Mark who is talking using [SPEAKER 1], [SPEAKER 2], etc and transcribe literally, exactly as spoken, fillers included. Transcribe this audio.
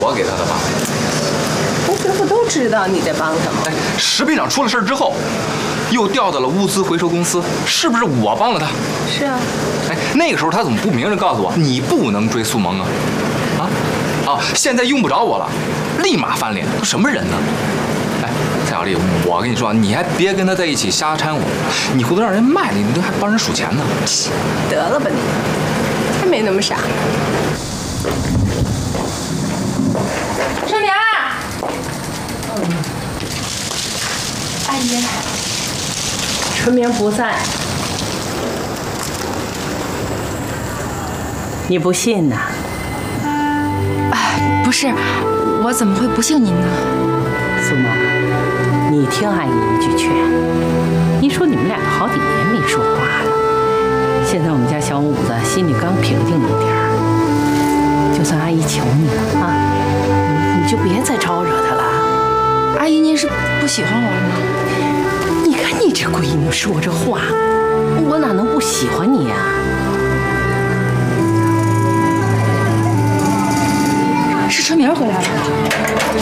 [SPEAKER 1] 我给他的吧？
[SPEAKER 2] 同学不都知道你在帮他吗？
[SPEAKER 1] 哎，石队长出了事之后，又调到了物资回收公司，是不是我帮了他？
[SPEAKER 2] 是啊。
[SPEAKER 1] 哎，那个时候他怎么不明着告诉我，你不能追苏萌啊？啊啊！现在用不着我了，立马翻脸，都什么人呢？哎，蔡小丽，我跟你说，你还别跟他在一起瞎掺和，你回头让人卖了，你都还帮人数钱呢。
[SPEAKER 2] 得了吧你，还没那么傻。春明，阿姨，春明不在。你不信呐？
[SPEAKER 3] 哎，不是，我怎么会不信您呢？
[SPEAKER 2] 苏萌，你听阿姨一句劝。你说你们两个好几年没说话了，现在我们家小五子心里刚平静一点儿，就算阿姨求你了啊，你就别再招惹他了。
[SPEAKER 3] 阿姨，您是不喜欢我吗？
[SPEAKER 2] 你看你这闺女说这话，我哪能不喜欢你呀？
[SPEAKER 3] 是春明回来了。